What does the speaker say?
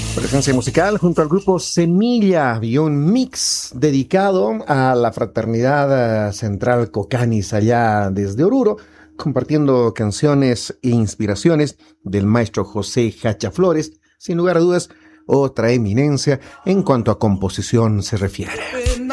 Presencia musical junto al grupo Semilla y un mix dedicado a la fraternidad central Cocanis allá desde Oruro, compartiendo canciones e inspiraciones del maestro José Hacha Flores, sin lugar a dudas, otra eminencia en cuanto a composición se refiere.